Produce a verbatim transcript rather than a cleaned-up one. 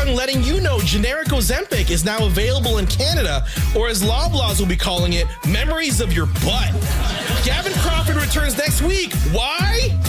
Young letting you know generic Ozempic is now available in Canada, or as Loblaws will be calling it, memories of your butt. Gavin Crawford returns next week. Why?